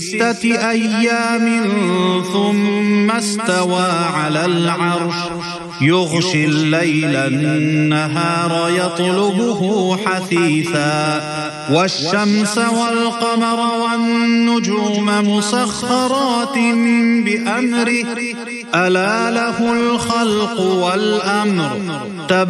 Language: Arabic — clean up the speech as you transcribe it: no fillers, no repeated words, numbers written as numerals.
6 أيام ثم استوى على العرش يغشي الليل النهار يطلبه حثيثا والشمس والقمر والنجوم مسخرات بأمره ألا له الخلق والأمر